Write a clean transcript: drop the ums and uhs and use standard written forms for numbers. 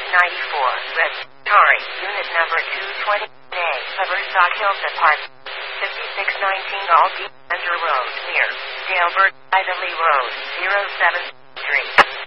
Red Tari, unit number 220A, Haverstock Hills Apartment, 5619 Aldi Center Road, near Dalebert, Ivy Road, 073.